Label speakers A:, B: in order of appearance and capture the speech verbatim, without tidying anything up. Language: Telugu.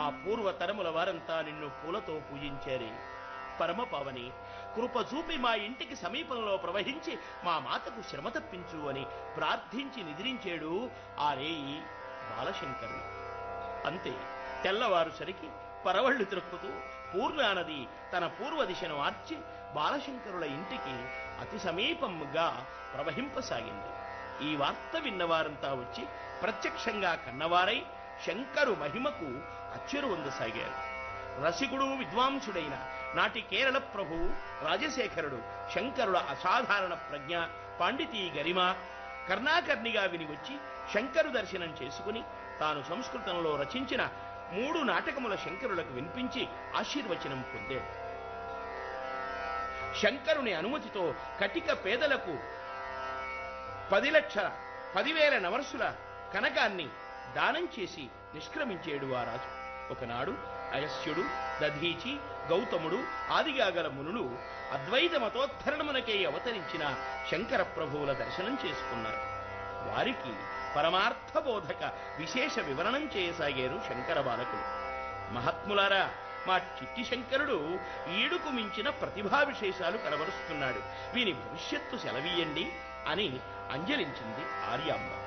A: మా పూర్వతరముల వారంతా నిన్ను పూలతో పూజించారే. పరమపావని, కృప చూపి మా ఇంటికి సమీపంలో ప్రవహించి మా మాతకు శ్రమ తప్పించు అని ప్రార్థించి నిద్రించాడు ఆ రేయి బాలశంకరుడు. అంతే, తెల్లవారుసరికి పరవళ్లు త్రొక్కుతూ పూర్ణానది తన పూర్వ దిశను మార్చి బాలశంకరుల ఇంటికి అతి సమీపంగా ప్రవహింపసాగింది. ఈ వార్త విన్నవారంతా వచ్చి ప్రత్యక్షంగా కన్నవారై శంకరు మహిమకు అచ్చెరువొందసాగారు. రసికుడు విద్వాంసుడైన నాటి కేరళ ప్రభువు రాజశేఖరుడు శంకరుల అసాధారణ ప్రజ్ఞ, పాండితీ గరిమ కర్ణాకర్ణిగా విని వచ్చి శంకరు దర్శనం చేసుకుని తాను సంస్కృతంలో రచించిన మూడు నాటకముల శంకరులకు వినిపించి ఆశీర్వచనం పొందాడు. శంకరుని అనుమతితో కటిక పేదలకు పది లక్షల పదివేల నవర్సుల కనకాన్ని దానం చేసి నిష్క్రమించేడు ఆ రాజు. ఒకనాడు అగస్త్యుడు, దధీచి, గౌతముడు ఆదిగాగల మునులు అద్వైత మతోద్ధరణమునకై అవతరించిన శంకర ప్రభువుల దర్శనం చేసుకున్నారు. వారికి పరమార్థబోధక విశేష వివరణం చేయసాగారు శంకర బాలకులు. మహాత్ములారా, మా చిట్టి శంకరుడు ఈడుకు మించిన ప్రతిభా విశేషాలు కనబరుస్తున్నాడు, వీని భవిష్యత్తు సెలవీయండి అని అంజలించింది ఆర్యాంబ.